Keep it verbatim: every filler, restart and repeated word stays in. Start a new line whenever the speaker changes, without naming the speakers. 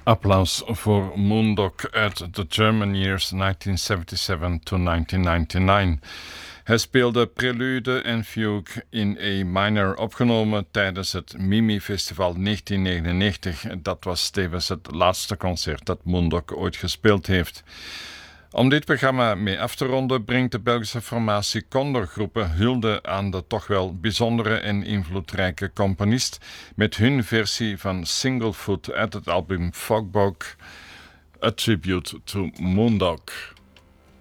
Applaus voor Moondog uit The German Years negentien zevenenzeventig to negentien negenennegentig. Hij speelde Prelude en Fugue in A minor, opgenomen tijdens het Mimi Festival negentien negenennegentig. Dat was tevens het laatste concert dat Moondog ooit gespeeld heeft. Om dit programma mee af te ronden brengt de Belgische formatie Condor-groepen hulde aan de toch wel bijzondere en invloedrijke componist met hun versie van Singlefoot uit het album Fogbog, A Tribute to Moondog.